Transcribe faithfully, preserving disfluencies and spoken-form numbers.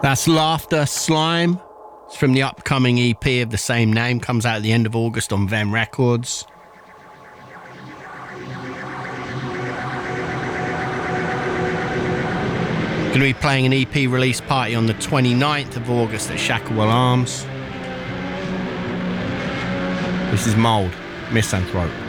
That's Laughter Slime. It's from the upcoming E P of the same name. Comes out at the end of August on Ven Records. Going to be playing an E P release party on the twenty-ninth of August at Shacklewell Arms. This is Mould, Misanthrope.